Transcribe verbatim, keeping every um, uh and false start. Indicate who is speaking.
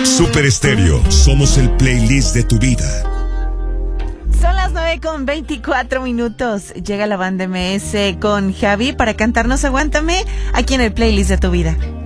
Speaker 1: Super Estéreo, somos el playlist de tu vida.
Speaker 2: Son las nueve con veinticuatro minutos. Llega la banda M S con Javi para cantarnos Aguántame aquí en el playlist de tu vida.